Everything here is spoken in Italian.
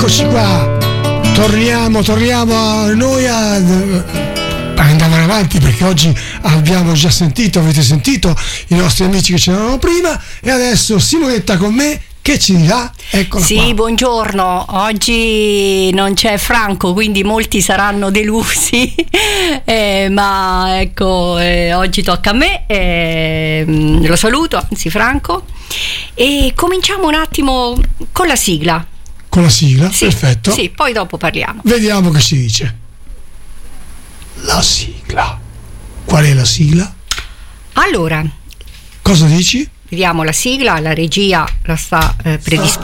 Eccoci qua, torniamo andavano avanti perché oggi abbiamo già avete sentito i nostri amici che c'erano prima, e adesso Simonetta con me che ci dirà? Eccola sì, qua. Buongiorno, oggi non c'è Franco, quindi molti saranno delusi, ma ecco, oggi tocca a me, lo saluto, anzi Franco, e cominciamo un attimo con la sigla. Con la sigla? Sì, perfetto. Sì, poi dopo parliamo. Vediamo che si dice. La sigla. Qual è la sigla? Allora, cosa dici? vediamo la sigla, la regia la sta predisponendo.